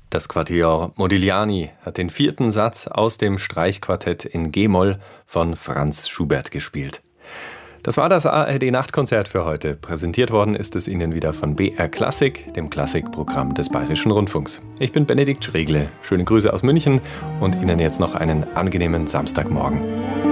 Das Quatuor Modigliani hat den 4. Satz aus dem Streichquartett in G-Moll von Franz Schubert gespielt. Das war das ARD-Nachtkonzert für heute. Präsentiert worden ist es Ihnen wieder von BR Klassik, dem Klassikprogramm des Bayerischen Rundfunks. Ich bin Benedikt Schregle. Schöne Grüße aus München und Ihnen jetzt noch einen angenehmen Samstagmorgen.